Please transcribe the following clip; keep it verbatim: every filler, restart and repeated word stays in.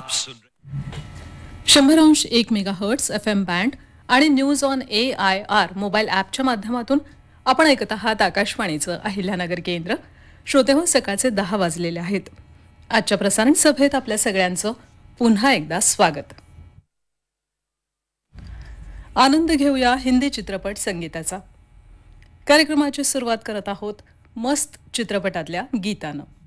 आप सुन शंभर अंश एक mega hertz F M band आणि news on A I R mobile ॲपच्या माध्यमातून आपण ऐकत आहात आकाशवाणीचं अहिल्यानगर केंद्र. श्रोते हो, सकाळचे दहा वाजलेले आहेत. आजच्या प्रसारण सभेत आपल्या सगळ्यांचं पुन्हा एकदा स्वागत. आनंद घेऊया हिंदी चित्रपट संगीताचा. कार्यक्रमाची सुरुवात करत आहोत मस्त चित्रपटातल्या गीतानं.